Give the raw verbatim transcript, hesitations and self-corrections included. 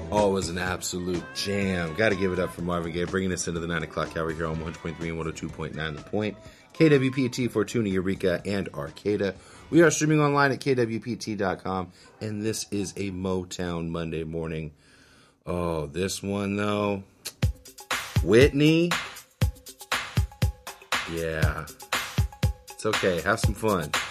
Oh, it was an absolute jam. Got to give it up for Marvin Gaye, bringing us into the nine o'clock hour here on one hundred point three and one oh two point nine The Point. K W P T, Fortuna, Eureka, and Arcata. We are streaming online at K W P T dot com, and this is a Motown Monday morning. Oh, this one, though. Whitney. Yeah. It's okay. Have some fun.